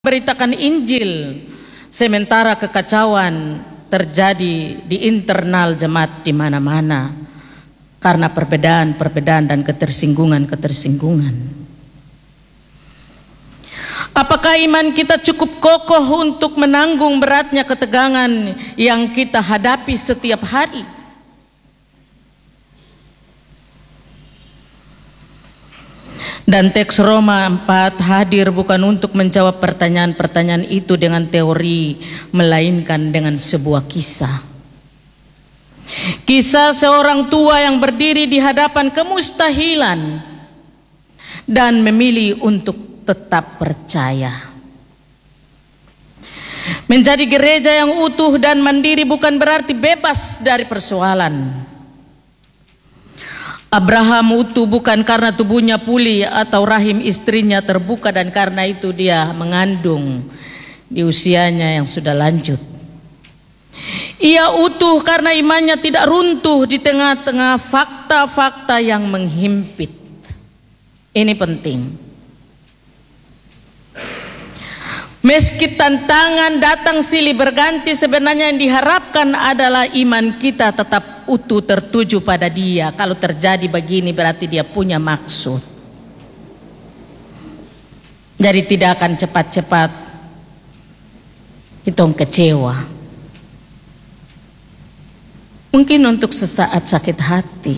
Beritakan Injil, sementara kekacauan terjadi di internal jemaat di mana-mana karena perbedaan-perbedaan dan ketersinggungan-ketersinggungan. Apakah iman kita cukup kokoh untuk menanggung beratnya ketegangan yang kita hadapi setiap hari? Dan teks Roma 4 hadir bukan untuk menjawab pertanyaan-pertanyaan itu dengan teori, melainkan dengan sebuah kisah. Kisah seorang tua yang berdiri di hadapan kemustahilan dan memilih untuk tetap percaya. Menjadi gereja yang utuh dan mandiri bukan berarti bebas dari persoalan. Abraham utuh bukan karena tubuhnya pulih atau rahim istrinya terbuka dan karena itu dia mengandung di usianya yang sudah lanjut. Ia utuh karena imannya tidak runtuh di tengah-tengah fakta-fakta yang menghimpit. Ini penting. Meski tantangan datang silih berganti, sebenarnya yang diharapkan adalah iman kita tetap utuh tertuju pada Dia. Kalau terjadi begini berarti Dia punya maksud. Jadi tidak akan cepat-cepat kita kecewa. Mungkin untuk sesaat sakit hati,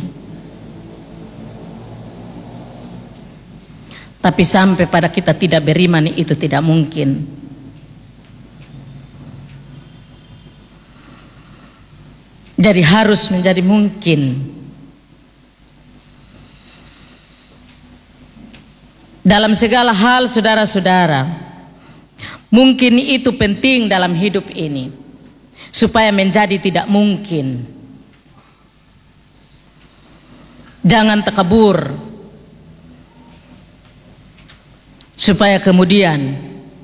tapi sampai pada kita tidak beriman itu tidak mungkin. Jadi harus menjadi mungkin. Dalam segala hal saudara-saudara, mungkin itu penting dalam hidup ini. Supaya menjadi tidak mungkin. Jangan takabur. Supaya kemudian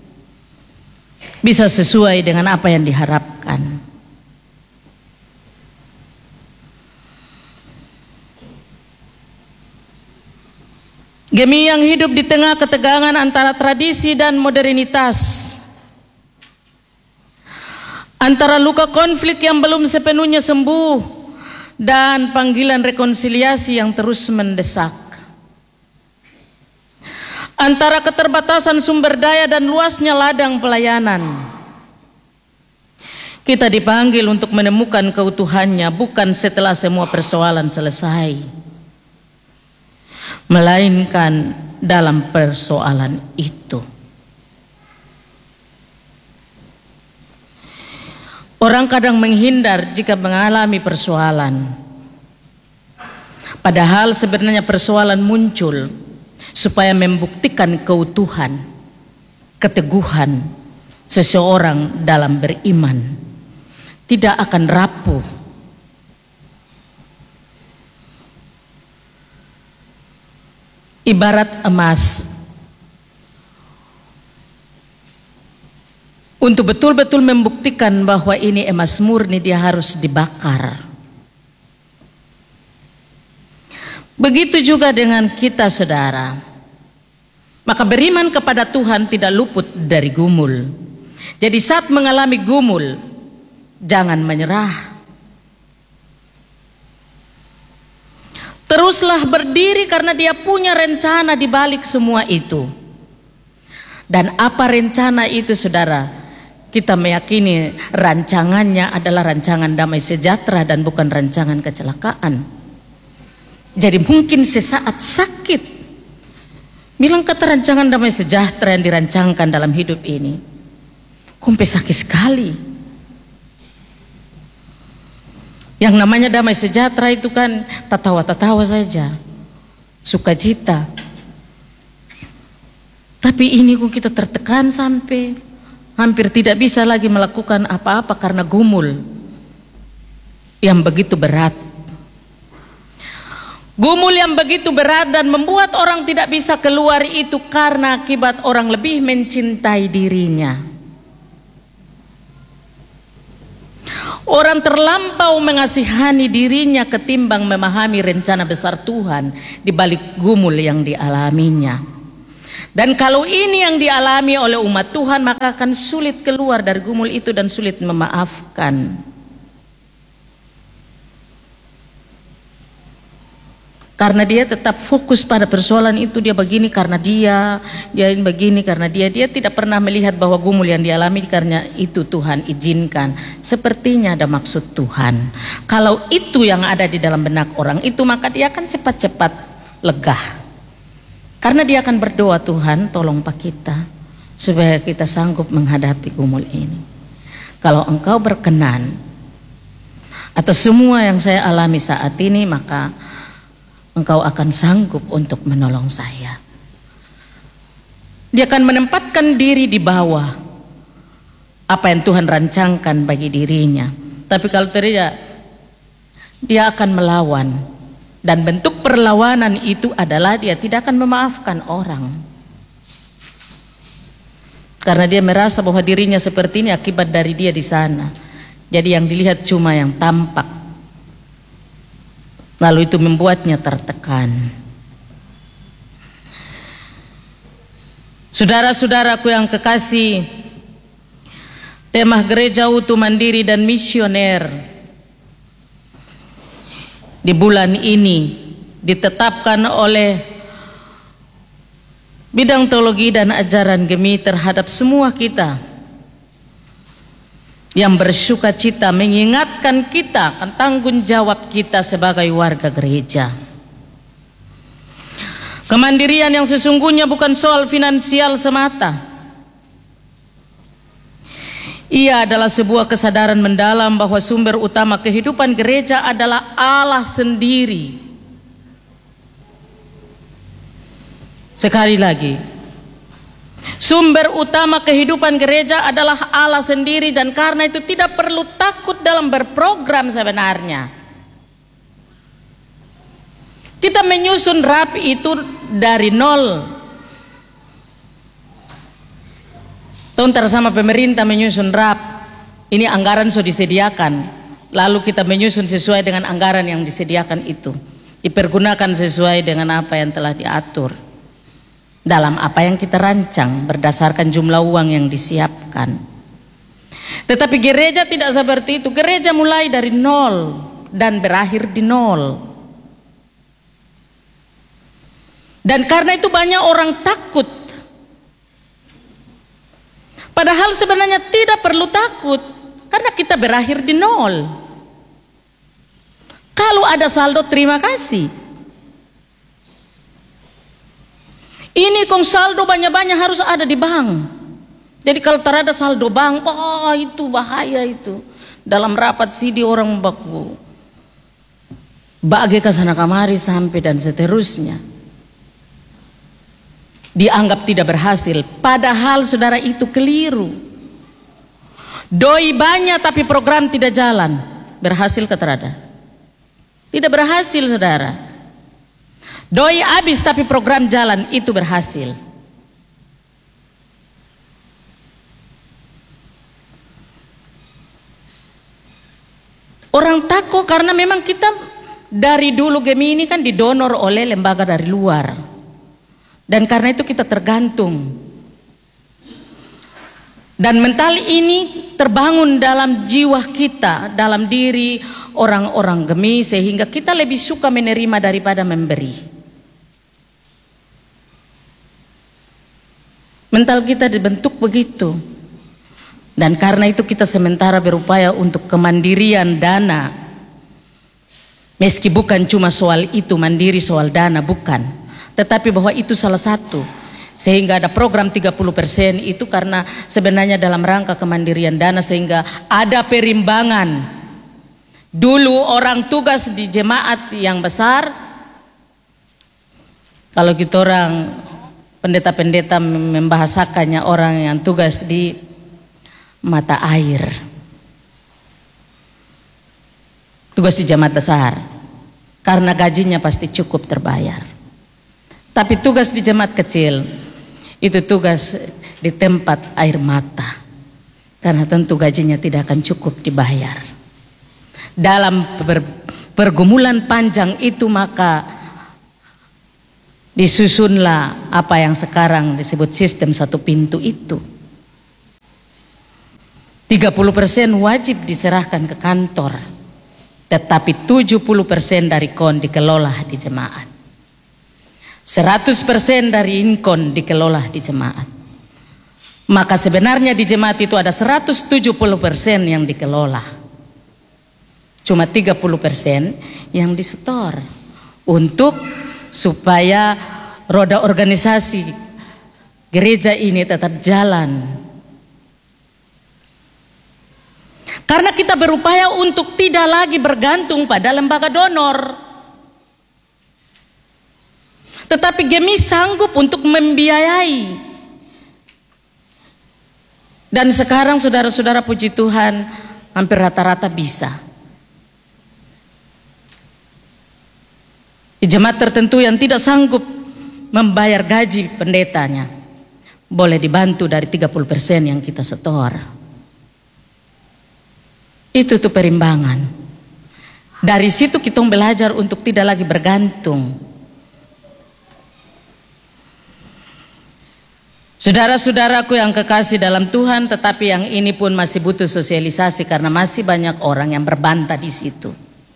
bisa sesuai dengan apa yang diharapkan. Gemi yang hidup di tengah ketegangan antara tradisi dan modernitas, antara luka konflik yang belum sepenuhnya sembuh dan panggilan rekonsiliasi yang terus mendesak, antara keterbatasan sumber daya dan luasnya ladang pelayanan. Kita dipanggil untuk menemukan keutuhannya bukan setelah semua persoalan selesai, melainkan dalam persoalan itu. Orang kadang menghindar jika mengalami persoalan, padahal sebenarnya persoalan muncul supaya membuktikan keutuhan, keteguhan seseorang dalam beriman. Tidak akan rapuh. Ibarat emas, untuk betul-betul membuktikan bahwa ini emas murni dia harus dibakar. Begitu juga dengan kita saudara. Maka beriman kepada Tuhan tidak luput dari gumul. Jadi saat mengalami gumul, jangan menyerah. Teruslah berdiri karena Dia punya rencana di balik semua itu. Dan apa rencana itu saudara? Kita meyakini rancangannya adalah rancangan damai sejahtera dan bukan rancangan kecelakaan. Jadi mungkin sesaat sakit, bilang kata rancangan damai sejahtera yang dirancangkan dalam hidup ini, kumpe sakit sekali. Yang namanya damai sejahtera itu kan tertawa-tertawa saja, sukacita. Tapi ini kok kita tertekan sampai hampir tidak bisa lagi melakukan apa-apa karena gumul yang begitu berat. Gumul yang begitu berat dan membuat orang tidak bisa keluar itu karena akibat orang lebih mencintai dirinya. Orang terlampau mengasihani dirinya ketimbang memahami rencana besar Tuhan di balik gumul yang dialaminya. Dan kalau ini yang dialami oleh umat Tuhan, maka akan sulit keluar dari gumul itu dan sulit memaafkan. Karena dia tetap fokus pada persoalan itu, dia begini karena dia begini karena dia tidak pernah melihat bahwa gumul yang dialami karena itu Tuhan izinkan. Sepertinya ada maksud Tuhan. Kalau itu yang ada di dalam benak orang itu, maka dia akan cepat-cepat lega. Karena dia akan berdoa, Tuhan tolong Pak kita supaya kita sanggup menghadapi gumul ini. Kalau Engkau berkenan atas semua yang saya alami saat ini, maka Engkau akan sanggup untuk menolong saya. Dia akan menempatkan diri di bawah apa yang Tuhan rancangkan bagi dirinya. Tapi kalau tidak, dia akan melawan. Dan bentuk perlawanan itu adalah dia tidak akan memaafkan orang. Karena dia merasa bahwa dirinya seperti ini akibat dari dia di sana. Jadi yang dilihat cuma yang tampak. Lalu itu membuatnya tertekan. Saudara-saudaraku yang kekasih, tema Gereja Utuh Mandiri dan Misioner di bulan ini ditetapkan oleh bidang teologi dan ajaran GEMI terhadap semua kita yang bersuka cita, mengingatkan kita akan tanggung jawab kita sebagai warga gereja. Kemandirian yang sesungguhnya bukan soal finansial semata. Ia adalah sebuah kesadaran mendalam bahwa sumber utama kehidupan gereja adalah Allah sendiri. Sekali lagi, sumber utama kehidupan gereja adalah Allah sendiri, dan karena itu tidak perlu takut dalam berprogram sebenarnya. Kita menyusun RAP itu dari nol. Tontar sama pemerintah menyusun RAP, ini anggaran sudah disediakan. Lalu kita menyusun sesuai dengan anggaran yang disediakan itu. Dipergunakan sesuai dengan apa yang telah diatur dalam apa yang kita rancang berdasarkan jumlah uang yang disiapkan. Tetapi gereja tidak seperti itu. Gereja mulai dari nol dan berakhir di nol. Dan karena itu banyak orang takut. Padahal sebenarnya tidak perlu takut, karena kita berakhir di nol. Kalau ada saldo, terima kasih. Ini kong saldo banyak-banyak harus ada di bank. Jadi kalau terada saldo bank, oh itu bahaya itu. Dalam rapat sidi orang baku bagi ke sana kamari sampai dan seterusnya. Dianggap tidak berhasil, padahal saudara itu keliru. Doi banyak tapi program tidak jalan, berhasil ke terada? Tidak berhasil saudara. Doi habis tapi program jalan, itu berhasil. Orang takut karena memang kita dari dulu GEMI ini kan didonor oleh lembaga dari luar. Dan karena itu kita tergantung. Dan mental ini terbangun dalam jiwa kita, dalam diri orang-orang GEMI, sehingga kita lebih suka menerima daripada memberi. Mental kita dibentuk begitu. Dan karena itu kita sementara berupaya untuk kemandirian dana. Meski bukan cuma soal itu, mandiri soal dana, bukan. Tetapi bahwa itu salah satu. Sehingga ada program 30% itu karena sebenarnya dalam rangka kemandirian dana, sehingga ada perimbangan. Dulu orang tugas di jemaat yang besar, kalau kita orang pendeta-pendeta membahasakannya, orang yang tugas di mata air, tugas di jemaat besar, karena gajinya pasti cukup terbayar. Tapi tugas di jemaat kecil itu tugas di tempat air mata, karena tentu gajinya tidak akan cukup dibayar. Dalam pergumulan panjang itu, maka Disusunlah apa yang sekarang disebut sistem satu pintu itu. 30% wajib diserahkan ke kantor, tetapi 70% dari kon dikelola di jemaat. 100% dari inkon dikelola di jemaat. Maka sebenarnya di jemaat itu ada 170% yang dikelola. Cuma 30% yang disetor untuk supaya roda organisasi gereja ini tetap jalan. Karena kita berupaya untuk tidak lagi bergantung pada lembaga donor, tetapi GEMI sanggup untuk membiayai. Dan sekarang saudara-saudara, puji Tuhan, hampir rata-rata bisa. Di jemaat tertentu yang tidak sanggup membayar gaji pendetanya, boleh dibantu dari 30% yang kita setor. Itu tuh perimbangan. Dari situ kita belajar untuk tidak lagi bergantung. Saudara-saudaraku yang kekasih dalam Tuhan, tetapi yang ini pun masih butuh sosialisasi karena masih banyak orang yang berbantah di situ.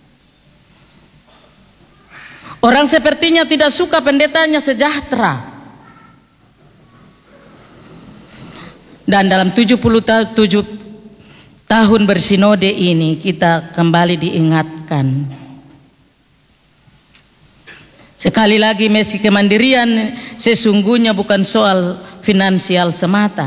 Orang sepertinya tidak suka pendetanya sejahtera. Dan dalam 77 tahun bersinode ini kita kembali diingatkan. Sekali lagi, misi kemandirian sesungguhnya bukan soal finansial semata.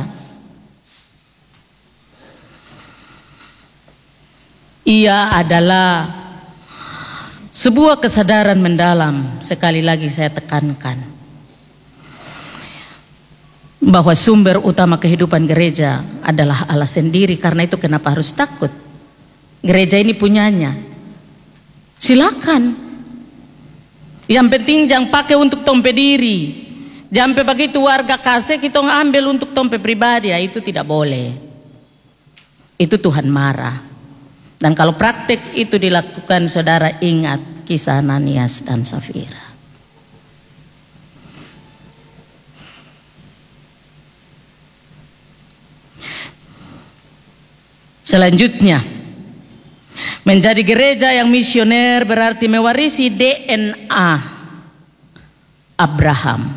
Ia adalah sebuah kesadaran mendalam, sekali lagi saya tekankan, bahwa sumber utama kehidupan gereja adalah Allah sendiri. Karena itu kenapa harus takut? Gereja ini punyanya. Silakan. Yang penting jangan pakai untuk tompe diri. Jangan begitu warga kasih kita ambil untuk tompe pribadi, ya itu tidak boleh. Itu Tuhan marah. Dan kalau praktek itu dilakukan, saudara ingat kisah Ananias dan Safira. Selanjutnya, menjadi gereja yang misioner berarti mewarisi DNA Abraham.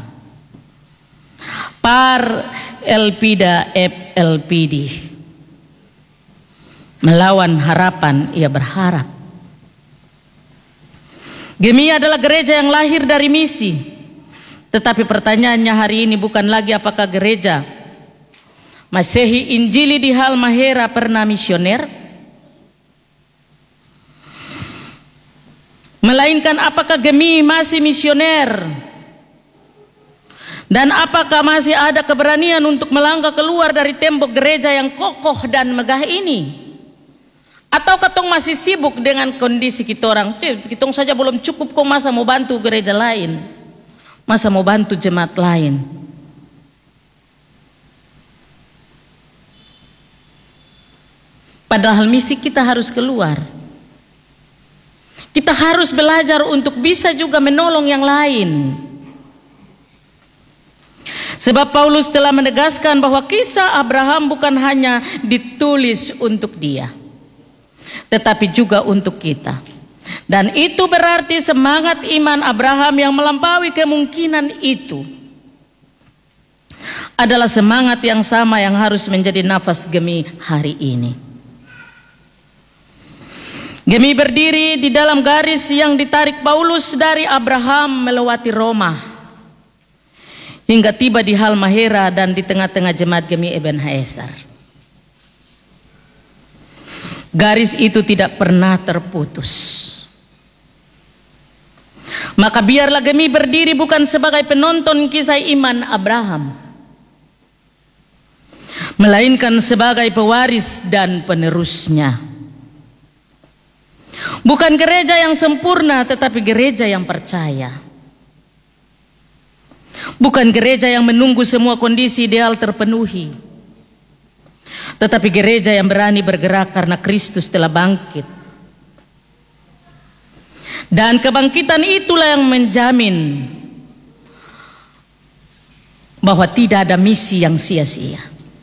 Par elpida ep elpidi. Melawan harapan ia berharap. GEMI adalah gereja yang lahir dari misi. Tetapi pertanyaannya hari ini bukan lagi apakah gereja Masehi Injili di Halmahera pernah misioner, melainkan apakah GEMI masih misioner, dan apakah masih ada keberanian untuk melangkah keluar dari tembok gereja yang kokoh dan megah ini, atau ketong masih sibuk dengan kondisi kita orang, kitong saja belum cukup kok, masa mau bantu gereja lain, masa mau bantu jemaat lain. Padahal misi kita harus keluar. Kita harus belajar untuk bisa juga menolong yang lain. Sebab Paulus telah menegaskan bahwa kisah Abraham bukan hanya ditulis untuk dia, tetapi juga untuk kita. Dan itu berarti semangat iman Abraham yang melampaui kemungkinan itu adalah semangat yang sama yang harus menjadi nafas GEMI hari ini. GEMI berdiri di dalam garis yang ditarik Paulus dari Abraham melewati Roma hingga tiba di Halmahera dan di tengah-tengah jemaat GEMI Ebenezer. Garis itu tidak pernah terputus. Maka biarlah GEMI berdiri bukan sebagai penonton kisah iman Abraham, melainkan sebagai pewaris dan penerusnya. Bukan gereja yang sempurna, tetapi gereja yang percaya. Bukan gereja yang menunggu semua kondisi ideal terpenuhi, tetapi gereja yang berani bergerak karena Kristus telah bangkit. Dan kebangkitan itulah yang menjamin bahwa tidak ada misi yang sia-sia.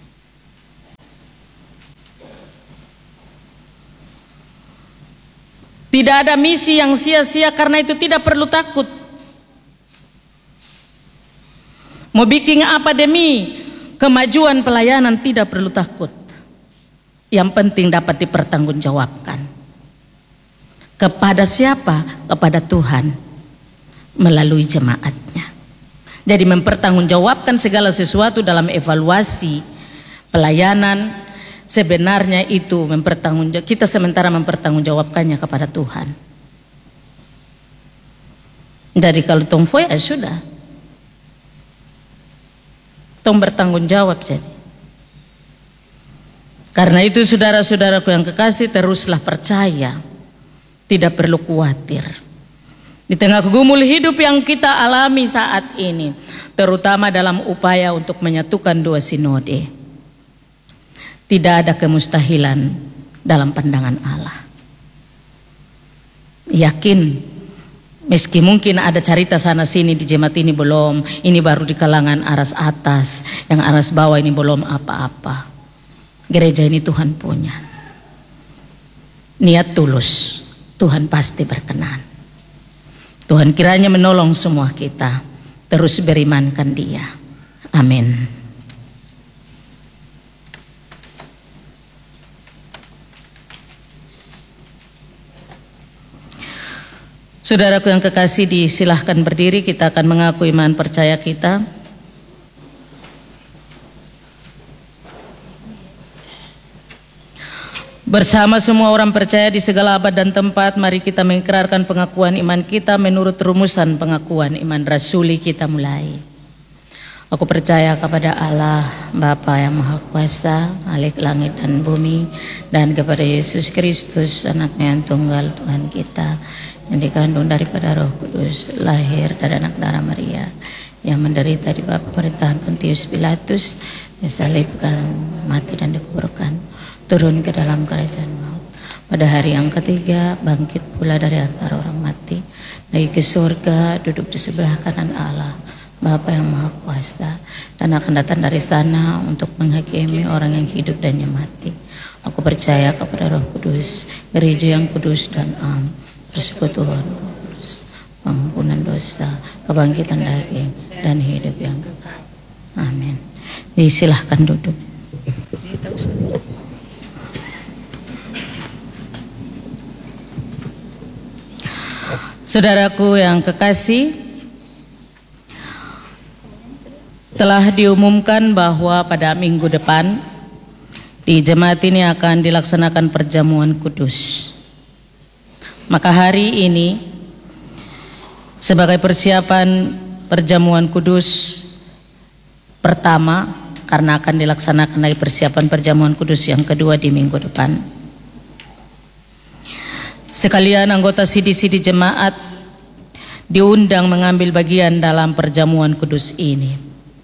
Tidak ada misi yang sia-sia, karena itu tidak perlu takut. Mau bikin apa demi kemajuan pelayanan tidak perlu takut. Yang penting dapat dipertanggungjawabkan. Kepada siapa? Kepada Tuhan melalui jemaatnya. Jadi mempertanggungjawabkan segala sesuatu dalam evaluasi pelayanan, sebenarnya itu kita sementara mempertanggungjawabkannya kepada Tuhan. Jadi kalau tong foi ya sudah, tong bertanggung jawab. Jadi karena itu saudara-saudaraku yang kekasih, teruslah percaya, tidak perlu khawatir. Di tengah gumul hidup yang kita alami saat ini, terutama dalam upaya untuk menyatukan dua sinode, tidak ada kemustahilan dalam pandangan Allah. Yakin, meski mungkin ada cerita sana sini di jemaat ini belum, ini baru di kalangan aras atas, yang aras bawah ini belum apa-apa. Gereja ini Tuhan punya. Niat tulus, Tuhan pasti berkenan. Tuhan kiranya menolong semua kita, terus berimankan Dia. Amin. Saudaraku yang kekasih, disilahkan berdiri, kita akan mengaku iman percaya kita. Bersama semua orang percaya di segala abad dan tempat, mari kita mengikrarkan pengakuan iman kita menurut rumusan pengakuan iman rasuli kita mulai. Aku percaya kepada Allah, Bapa yang Maha Kuasa, Khalik langit dan bumi, dan kepada Yesus Kristus, anaknya yang tunggal Tuhan kita, yang dikandung daripada Roh Kudus, lahir dari anak darah Maria, yang menderita di bawah pemerintahan Pontius Pilatus, disalibkan, mati dan dikuburkan, turun ke dalam kerajaan maut. Pada hari yang ketiga bangkit pula dari antara orang mati, naik ke surga, duduk di sebelah kanan Allah, Bapa yang Maha Kuasa, dan akan datang dari sana untuk menghakimi orang yang hidup dan yang mati. Aku percaya kepada Roh Kudus, gereja yang kudus dan am, persekutuan kudus, pengampunan dosa, kebangkitan daging, dan hidup yang kekal. Amin. Disilahkan duduk. Saudaraku yang kekasih, telah diumumkan bahwa pada minggu depan di jemaat ini akan dilaksanakan perjamuan kudus. Maka hari ini sebagai persiapan perjamuan kudus pertama, karena akan dilaksanakan lagi persiapan perjamuan kudus yang kedua di minggu depan, sekalian anggota CDC di jemaat diundang mengambil bagian dalam perjamuan kudus ini.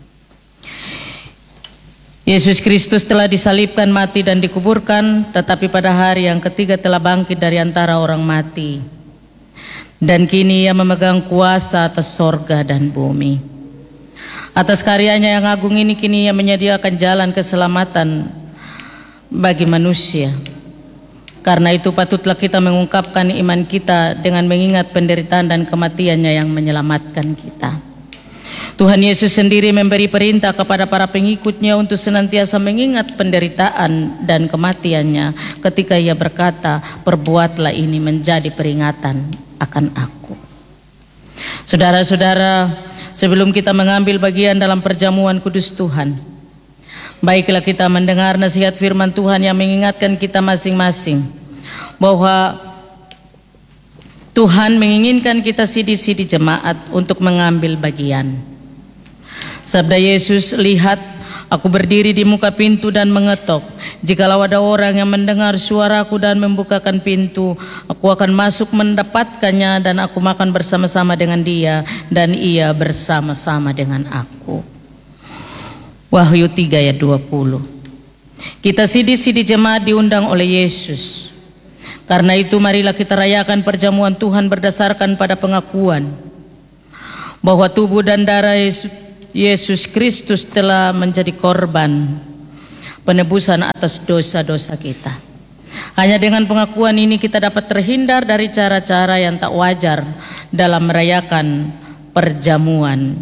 Yesus Kristus telah disalibkan, mati dan dikuburkan, tetapi pada hari yang ketiga telah bangkit dari antara orang mati. Dan kini Ia memegang kuasa atas sorga dan bumi. Atas karyanya yang agung ini kini Ia menyediakan jalan keselamatan bagi manusia. Karena itu patutlah kita mengungkapkan iman kita dengan mengingat penderitaan dan kematiannya yang menyelamatkan kita. Tuhan Yesus sendiri memberi perintah kepada para pengikutnya untuk senantiasa mengingat penderitaan dan kematiannya ketika Ia berkata, perbuatlah ini menjadi peringatan akan aku. Saudara-saudara, sebelum kita mengambil bagian dalam perjamuan kudus Tuhan, baiklah kita mendengar nasihat firman Tuhan yang mengingatkan kita masing-masing bahwa Tuhan menginginkan kita CDC di jemaat untuk mengambil bagian. Sabda Yesus, lihat, aku berdiri di muka pintu dan mengetok. Jikalau ada orang yang mendengar suaraku dan membukakan pintu, aku akan masuk mendapatkannya dan aku makan bersama-sama dengan dia dan ia bersama-sama dengan aku. Wahyu 3 ayat 20. Kita CDC di jemaat diundang oleh Yesus. Karena itu marilah kita rayakan perjamuan Tuhan berdasarkan pada pengakuan bahwa tubuh dan darah Yesus Kristus telah menjadi korban penebusan atas dosa-dosa kita. Hanya dengan pengakuan ini kita dapat terhindar dari cara-cara yang tak wajar dalam merayakan perjamuan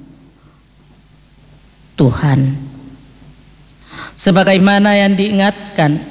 Tuhan. Sebagaimana yang diingatkan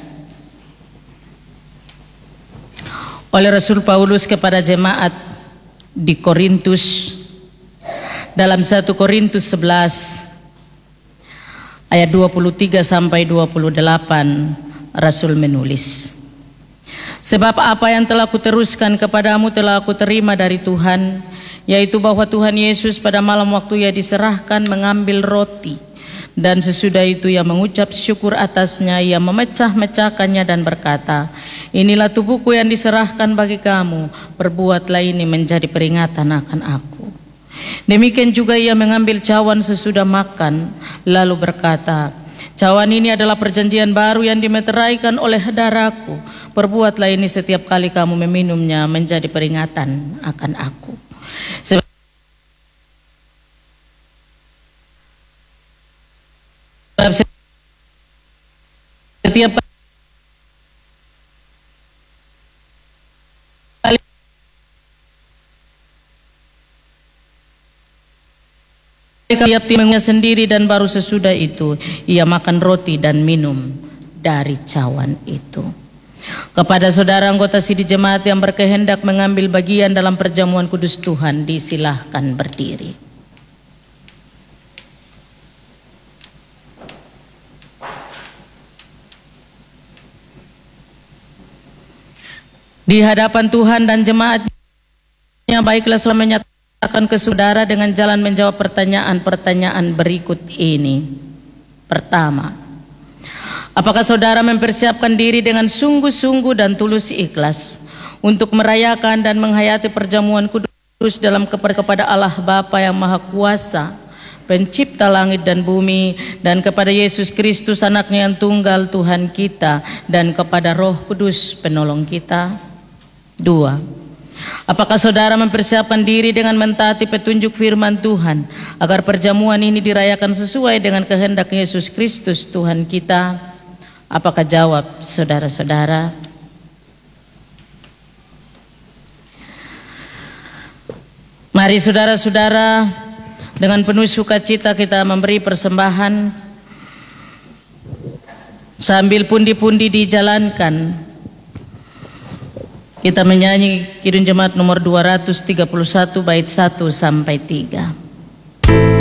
oleh Rasul Paulus kepada jemaat di Korintus dalam 1 Korintus 11 ayat 23 sampai 28, Rasul menulis, sebab apa yang telah kuteruskan kepadamu telah aku terima dari Tuhan, yaitu bahwa Tuhan Yesus pada malam waktu ia diserahkan mengambil roti, dan sesudah itu ia mengucap syukur atasnya, ia memecah-mecahkannya dan berkata, inilah tubuhku yang diserahkan bagi kamu, perbuatlah ini menjadi peringatan akan aku. Demikian juga ia mengambil cawan sesudah makan, lalu berkata, cawan ini adalah perjanjian baru yang dimeteraikan oleh darahku, perbuatlah ini setiap kali kamu meminumnya menjadi peringatan akan aku. Sebab setiap kali tiap timnya sendiri, dan baru sesudah itu ia makan roti dan minum dari cawan itu. Kepada saudara anggota sidih jemaat yang berkehendak mengambil bagian dalam perjamuan kudus Tuhan, disilahkan berdiri. Di hadapan Tuhan dan jemaatnya, baiklah saudara menyatakan ke saudara dengan jalan menjawab pertanyaan-pertanyaan berikut ini. Pertama, apakah saudara mempersiapkan diri dengan sungguh-sungguh dan tulus ikhlas untuk merayakan dan menghayati perjamuan kudus dalam kepada Allah Bapa yang Maha Kuasa, Pencipta langit dan bumi, dan kepada Yesus Kristus anaknya yang tunggal Tuhan kita, dan kepada Roh Kudus penolong kita? 2. Apakah saudara mempersiapkan diri dengan mentaati petunjuk firman Tuhan agar perjamuan ini dirayakan sesuai dengan kehendak Yesus Kristus Tuhan kita? Apakah jawab saudara-saudara? Mari saudara-saudara, dengan penuh sukacita kita memberi persembahan sambil pundi-pundi dijalankan. Kita menyanyi Kidung Jemaat nomor 231 bait 1 sampai 3.